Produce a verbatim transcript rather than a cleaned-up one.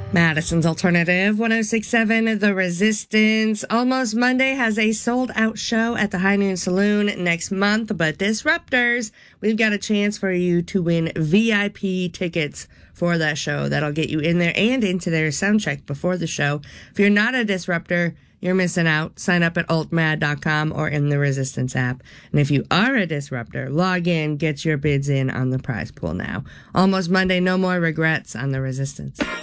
Madison's Alternative, one oh six point seven, The Resistance. Almost Monday has a sold-out show at the High Noon Saloon next month, but Disruptors, we've got a chance for you to win V I P tickets for that show. That'll get you in there and into their sound check before the show. If you're not a Disruptor, you're missing out. Sign up at alt mad dot com or in the Resistance app. And if you are a Disruptor, log in, get your bids in on the prize pool now. Almost Monday, no more regrets on the Resistance.